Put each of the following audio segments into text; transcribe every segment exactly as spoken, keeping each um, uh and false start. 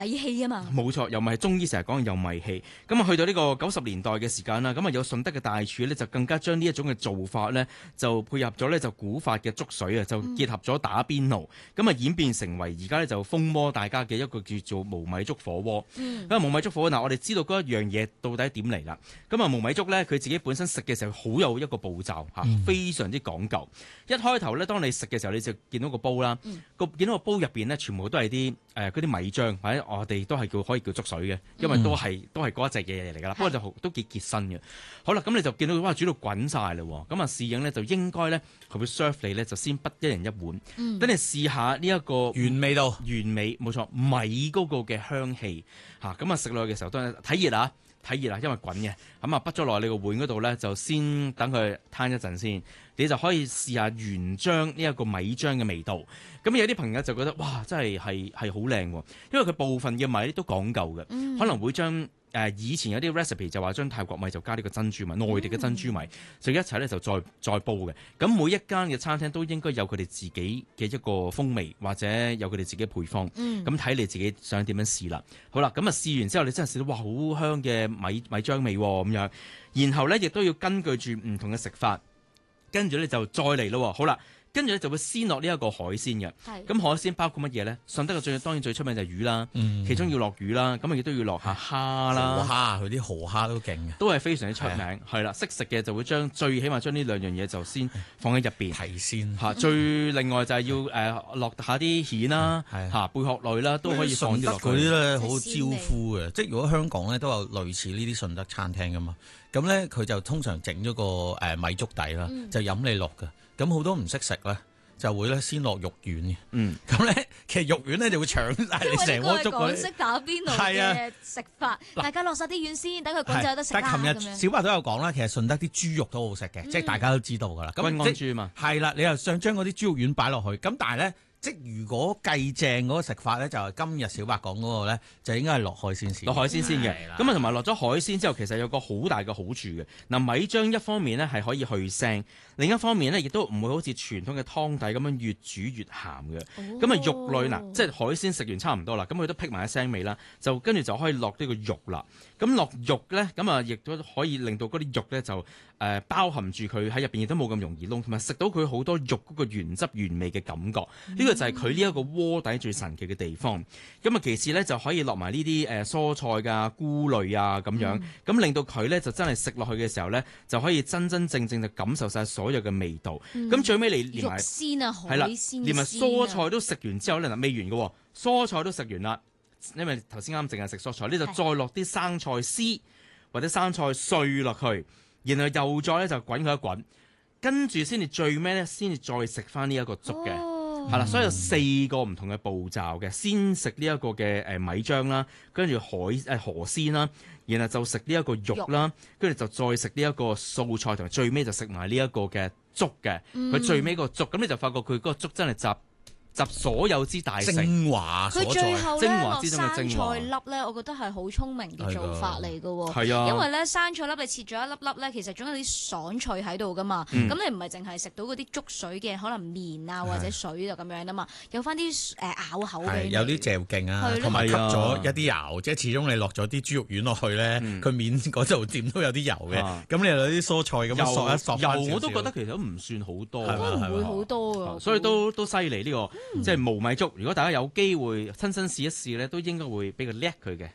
米氣啊嘛， 冇錯，又咪係中醫成日講嘅又米氣。咁啊，去到呢個九十年代嘅時間啦，咁啊有順德嘅大廚呢，就更加將呢一種嘅做法呢，就配合咗呢就古法嘅粥水啊，就結合咗打邊爐，咁啊、嗯、演變成為而家呢就風魔大家嘅一個叫做無米粥火鍋。咁啊、嗯、無米粥火鍋嗱，我哋知道嗰一樣嘢到底點嚟啦。咁啊無米粥呢，佢自己本身食嘅時候好有一個步驟嚇，嗯、非常之講究。一開頭呢，當你食嘅時候，你就見到個煲啦，個、嗯、見到個煲入邊呢，全部都係啲誒嗰啲米漿或者我哋都係叫可以叫粥水嘅，因為都係、嗯、都係嗰一隻嘢嚟㗎啦。不過就都幾結身嘅。好啦，咁你就見到哇煮到滾晒啦喎，咁啊侍應咧就應該咧佢會 serve 你咧就先滗一人一碗，等、嗯、你試下呢一個原味道， 原味冇錯米嗰個嘅香氣嚇，咁啊食落去嘅時候都係睇熱啊睇熱啊，因為滾嘅，咁啊滗咗落你個碗嗰度咧就先等佢攤一陣先，你就可以試下原漿呢一個米漿嘅味道。咁有啲朋友就覺得哇真係係係好靚喎，因為佢部分嘅米都講究嘅，嗯、可能會將誒、呃、以前有啲 recipe 就話將泰國米就加呢個珍珠米，內地嘅珍珠米，就一齊咧就再再煲嘅。咁每一間嘅餐廳都應該有佢哋自己嘅一個風味，或者有佢哋自己嘅配方。咁睇、嗯、你自己想點樣試啦。好啦，咁啊試完之後，你真係試到哇好香嘅米米漿味咁樣，然後咧亦都要根據住唔同嘅食法，跟住咧就再嚟咯。好啦。跟住咧就會先落呢一個海鮮嘅，咁是海鮮包括乜嘢咧？順德嘅最當然最出名就係魚啦，嗯、其中要落魚啦，咁啊亦都要落下蝦啦， 蝦佢啲河蝦都勁嘅， 都係非常之出名，係啦，識食嘅就會將最起碼將呢兩樣嘢就先放喺入邊提鮮嚇，最另外就係要誒落、呃、下啲蜆啦嚇貝殼類啦，都可以放啲落去。 嗰啲咧好招呼嘅，即係如果香港咧都有類似呢啲順德餐廳噶嘛，咁咧佢就通常整咗個誒米粥底啦，就飲你落嘅。咁好多唔識食咧，就會咧先落肉丸嘅。嗯，咁咧其實肉丸咧就會搶晒你成鍋粥嗰啲。因為呢個係港式打邊爐嘅食法，啊、大家落晒啲丸先，等佢滾就有得食啦。但係琴日小白都有講啦，其實順德啲豬肉都好食嘅，嗯、即係大家都知道噶啦。咁溫安豬嘛，係啦，你又想將嗰啲豬肉丸擺落去，咁但係咧。即如果計正嗰個食法咧，就係今日小白講嗰個咧，就應該係落海鮮先。落海鮮先嘅，咁啊同埋落咗海鮮之後，其實有個好大嘅好處嘅。嗱，米漿一方面咧係可以去腥，另一方面咧亦都唔會好似傳統嘅湯底咁樣越煮越鹹嘅。咁啊、哦、肉類嗱，即係海鮮食完差唔多啦，咁佢都辟埋啲腥味啦，就跟住就可以落呢個肉啦。咁落肉咧，咁啊亦都可以令到嗰啲肉咧就誒、呃、包含住佢喺入邊，亦都冇咁容易燶，同埋食到佢好多肉嗰個原汁原味嘅感覺。呢、嗯、個就係佢呢一個鍋底最神奇嘅地方。咁啊，其次咧就可以落埋呢啲誒蔬菜㗎、菇類啊咁樣，咁、嗯、令到佢咧就真係食落去嘅時候咧，就可以真真正正就感受晒所有嘅味道。咁、嗯、最尾你連埋鮮啊，海鮮、啊， 連埋蔬菜都食完之後咧，嗱未完嘅喎，蔬菜都食完啦。因為頭先啱淨係食蔬菜，呢就再落啲生菜絲或者生菜碎落去，然後又再咧就滾佢一滾，跟住先至最尾咧先至再食翻呢一個粥嘅，係啦、哦，所以有四個唔同嘅步驟嘅，先食呢一個嘅誒米漿啦，跟住海誒河鮮啦，然後就食呢一個肉啦，跟住肉就再食呢一個素菜，同埋最尾就食埋呢一個嘅粥嘅，佢、嗯、最尾個粥，咁你就發覺佢嗰個粥真係集。集所有之大成， 精華所在， 佢最後咧落生菜粒咧，我覺得係好聰明嘅做法嚟嘅喎。係啊，因為咧生菜粒你切咗一粒粒咧，其實總有啲爽脆喺度噶嘛。咁、嗯、你唔係淨係食到嗰啲粥水嘅可能麵啊或者水就咁樣啊嘛，有翻啲誒咬口嘅。 有啲嚼勁啊，同埋吸咗一啲油，即係始終你落咗啲豬肉丸落去咧，佢、嗯、面嗰度點都有啲油嘅。咁、啊、你又有啲蔬菜咁樣索一索翻少少。油我都覺得其實都唔算好多， 都唔會好多啊。 所以都都犀利呢個。嗯、即係無米粥，如果大家有機會親身試一試咧，都應該會比較叻佢嘅。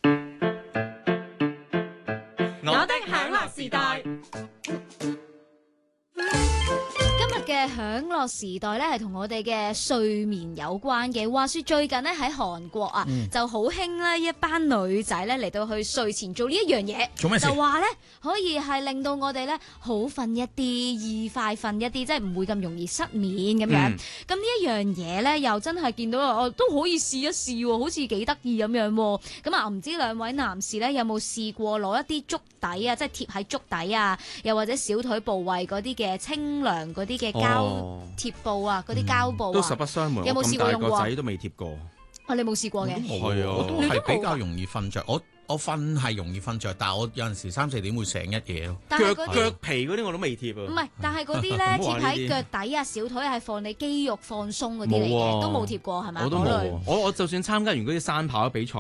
我的享樂時代。 嘅享樂時代咧，係同我哋嘅睡眠有關嘅。話說最近咧喺韓國啊，嗯、就好興咧一班女仔咧嚟到去睡前做呢一樣嘢， 做咩事？ 就話咧可以係令到我哋咧好瞓一啲，易快瞓一啲，即係唔會咁容易失眠咁樣。咁、嗯、呢一樣嘢咧，又真係見到哦，都可以試一試，好似幾得意咁樣。咁啊，唔知兩位男士咧有冇試過攞一啲粥底啊，即係貼喺粥底啊，又或者小腿部位嗰啲嘅清涼嗰啲嘅膠貼布啊，嗰啲膠布啊， 都實不相瞞，有冇試過用過？我咁大個仔都未貼過。 啊，你冇試過嘅？ 係啊，我都係比較容易瞓着。我我瞓係容易瞓着，但係我有陣時三四點會醒一夜咯。 腳但係嗰啲腳皮嗰啲我都未貼啊。 唔係，但係嗰啲咧唔好話呢啲貼喺腳底啊、小腿係放你肌肉放鬆嗰啲嚟冇喎嘅，都冇貼過係咪？ 我都冇嗰類喎，我我就算參加完嗰啲山跑比賽